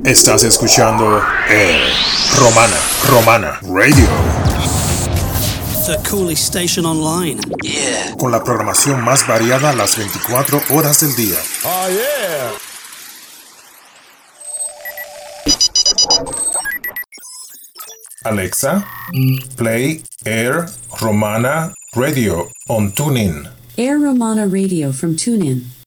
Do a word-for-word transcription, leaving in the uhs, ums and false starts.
Estás escuchando Air Romana, Romana Radio. The coolest station online. Yeah. Con la programación más variada las veinticuatro horas del día. Oh, yeah. Alexa, play Air Romana Radio on TuneIn. Air Romana Radio from TuneIn.